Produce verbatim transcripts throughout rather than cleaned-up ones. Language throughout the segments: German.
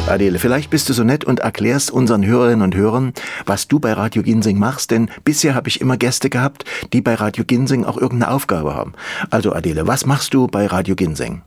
Adele, vielleicht bist du so nett und erklärst unseren Hörerinnen und Hörern, was du bei Radio Ginseng machst, denn bisher habe ich immer Gäste gehabt, die bei Radio Ginseng auch irgendeine Aufgabe haben. Also Adele, was machst du bei Radio Ginseng?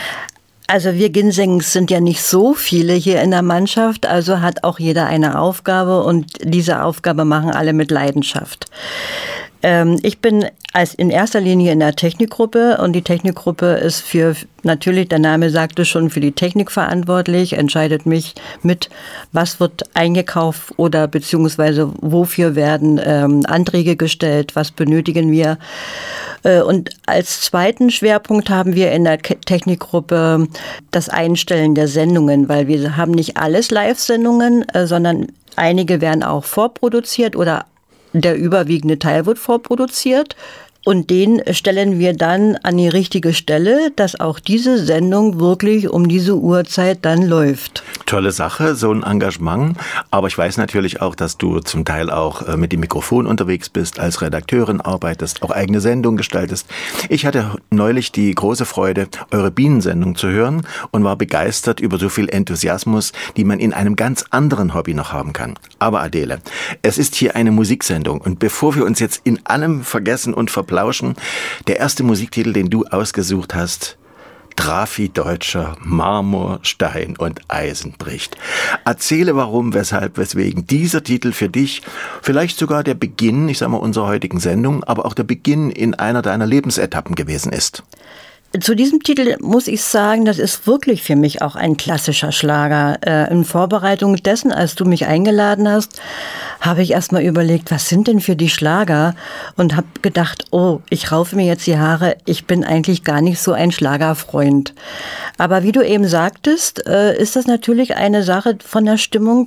Also wir Ginsengs sind ja nicht so viele hier in der Mannschaft, also hat auch jeder eine Aufgabe und diese Aufgabe machen alle mit Leidenschaft. Ähm, ich bin als in erster Linie in der Technikgruppe und die Technikgruppe ist für, natürlich, der Name sagt es schon, für die Technik verantwortlich, entscheidet mich mit, was wird eingekauft oder beziehungsweise wofür werden ähm, Anträge gestellt, was benötigen wir. Äh, und als zweiten Schwerpunkt haben wir in der Ke- Technikgruppe das Einstellen der Sendungen, weil wir haben nicht alles Live-Sendungen, äh, sondern einige werden auch vorproduziert oder der überwiegende Teil wird vorproduziert und den stellen wir dann an die richtige Stelle, dass auch diese Sendung wirklich um diese Uhrzeit dann läuft. Tolle Sache, so ein Engagement. Aber ich weiß natürlich auch, dass du zum Teil auch mit dem Mikrofon unterwegs bist, als Redakteurin arbeitest, auch eigene Sendungen gestaltest. Ich hatte neulich die große Freude, eure Bienensendung zu hören und war begeistert über so viel Enthusiasmus, die man in einem ganz anderen Hobby noch haben kann. Aber Adele, es ist hier eine Musiksendung und bevor wir uns jetzt in allem vergessen und verplauschen, der erste Musiktitel, den du ausgesucht hast, Drafi Deutscher, Marmor, Stein und Eisen bricht. Erzähle warum, weshalb, weswegen dieser Titel für dich vielleicht sogar der Beginn, ich sag mal, unserer heutigen Sendung, aber auch der Beginn in einer deiner Lebensetappen gewesen ist. Zu diesem Titel muss ich sagen, das ist wirklich für mich auch ein klassischer Schlager. Äh, in Vorbereitung dessen, als du mich eingeladen hast, habe ich erst mal überlegt, was sind denn für die Schlager? Und habe gedacht, oh, ich raufe mir jetzt die Haare, ich bin eigentlich gar nicht so ein Schlagerfreund. Aber wie du eben sagtest, äh, ist das natürlich eine Sache von der Stimmung,